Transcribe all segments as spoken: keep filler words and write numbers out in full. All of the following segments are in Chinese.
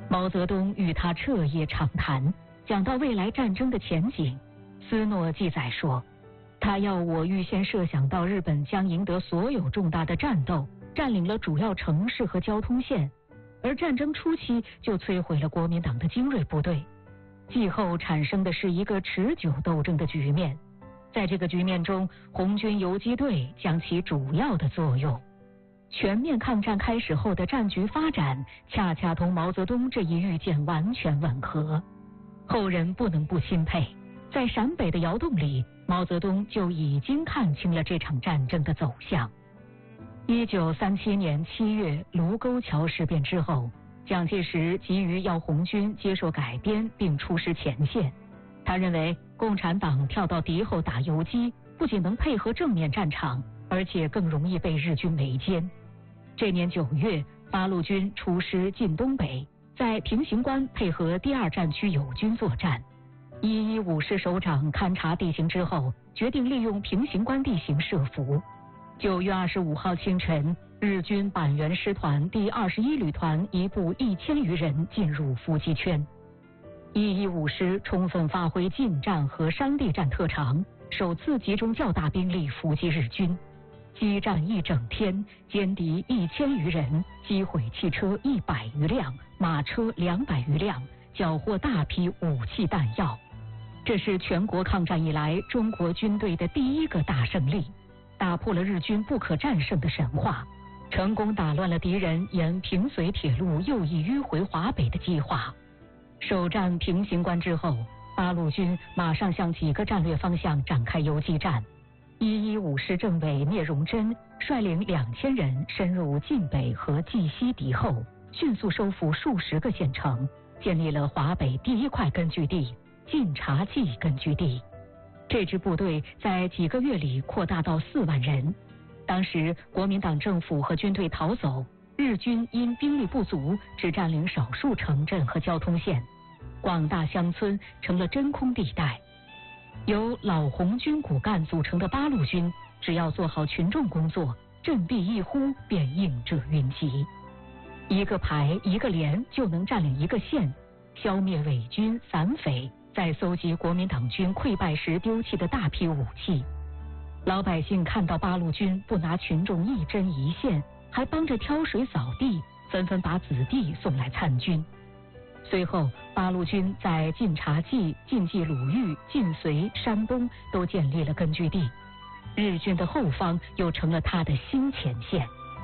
毛泽东与他彻夜长谈，讲到未来战争的前景。斯诺记载说，他要我预先设想到日本将赢得所有重大的战斗，占领了主要城市和交通线，而战争初期就摧毁了国民党的精锐部队，季后产生的是一个持久斗争的局面。在这个局面中，红军游击队将起主要的作用。全面抗战开始后的战局发展，恰恰同毛泽东这一预见完全吻合。后人不能不钦佩，在陕北的窑洞里，毛泽东就已经看清了这场战争的走向。一九三七年七月卢沟桥事变之后，蒋介石急于要红军接受改编并出师前线。他认为共产党跳到敌后打游击，不仅能配合正面战场，而且更容易被日军围歼。这年九月，八路军出师进东北，在平型关配合第二战区友军作战。一一五师首长勘察地形之后，决定利用平型关地形设伏。九月二十五号清晨，日军板垣师团第二十一旅团一部一千余人进入伏击圈。一一五师充分发挥近战和山地战特长，首次集中较大兵力伏击日军。激战一整天，歼敌一千余人，击毁汽车一百余辆，马车两百余辆，缴获大批武器弹药。这是全国抗战以来中国军队的第一个大胜利，打破了日军不可战胜的神话，成功打乱了敌人沿平绥铁路右翼迂回华北的计划。首战平型关之后，八路军马上向几个战略方向展开游击战。一一五师政委聂荣臻率领两千人深入晋北和冀西敌后，迅速收复数十个县城，建立了华北第一块根据地晋察冀根据地。这支部队在几个月里扩大到四万人。当时国民党政府和军队逃走，日军因兵力不足，只占领少数城镇和交通线，广大乡村成了真空地带。由老红军骨干组成的八路军，只要做好群众工作，振臂一呼便应者云集。一个排一个连就能占领一个县，消灭伪军散匪，再搜集国民党军溃败时丢弃的大批武器。老百姓看到八路军不拿群众一针一线，还帮着挑水扫地，纷纷把子弟送来参军。随后，八路军在晋察冀、晋冀鲁豫、晋绥、山东都建立了根据地，日军的后方又成了他的新前线。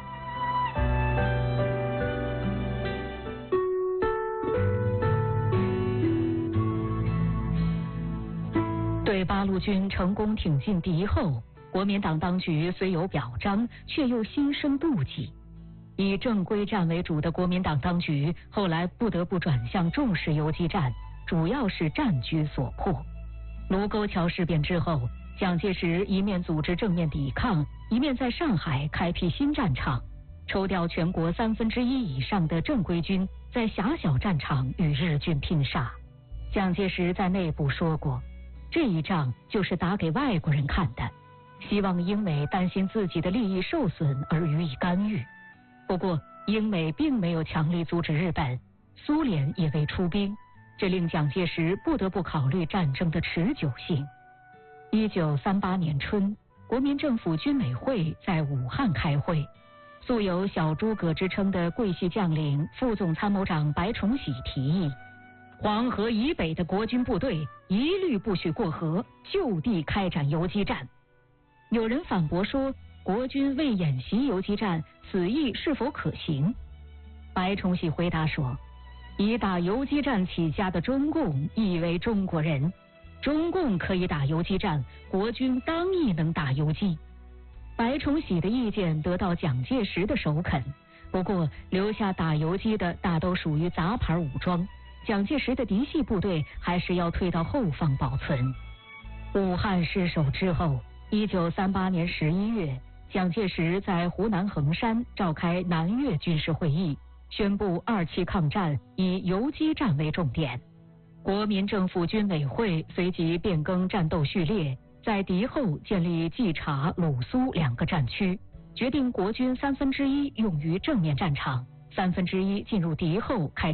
对八路军成功挺进敌后，国民党当局虽有表彰，却又心生妒忌。以正规战为主的国民党当局后来不得不转向重视游击战，主要是战局所迫。卢沟桥事变之后，蒋介石一面组织正面抵抗，一面在上海开辟新战场，抽调全国三分之一以上的正规军，在狭小战场与日军拼杀。蒋介石在内部说过，这一仗就是打给外国人看的，希望英美担心自己的利益受损而予以干预。不过，英美并没有强力阻止日本，苏联也未出兵，这令蒋介石不得不考虑战争的持久性。一九三八年春，国民政府军委会在武汉开会，素有小诸葛之称的桂系将领副总参谋长白崇禧提议，黄河以北的国军部队一律不许过河，就地开展游击战。有人反驳说，国军未演习游击战，此意是否可行？白崇禧回答说，以打游击战起家的中共亦为中国人，中共可以打游击战，国军当亦能打游击。白崇禧的意见得到蒋介石的首肯，不过留下打游击的大都属于杂牌武装，蒋介石的嫡系部队还是要退到后方保存。武汉失守之后，一九三八年十一月，蒋介石在湖南衡山召开南越军事会议，宣布二期抗战以游击战为重点。国民政府军委会随即变更战斗序列，在敌后建立冀察、鲁苏两个战区，决定国军三分之一用于正面战场，三分之一进入敌后开